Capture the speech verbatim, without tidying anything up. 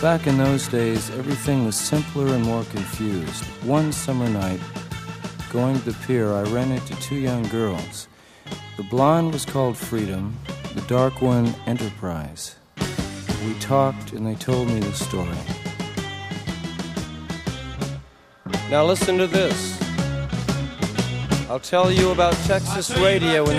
Back in those days, everything was simpler and more confused. One summer night, going to the pier, I ran into two young girls. The blonde was called Freedom, the dark one Enterprise. We talked and they told me the story. Now listen to this. I'll tell you about Texas radio.